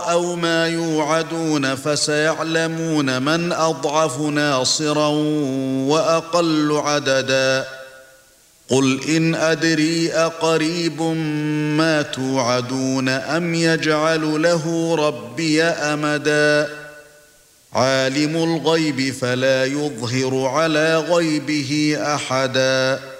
أَوْ مَا يُوعَدُونَ فَسَيَعْلَمُونَ مَنْ أَضْعَفُ نَاصِرًا وَأَقَلُّ عَدَدًا قُلْ إِنْ أَدْرِي أَقَرِيبٌ مَا تُوعَدُونَ أَمْ يَجْعَلُ لَهُ رَبِّي أَمَدًا عَالِمُ الْغَيْبِ فَلَا يُظْهِرُ عَلَى غَيْبِهِ أَحَدًا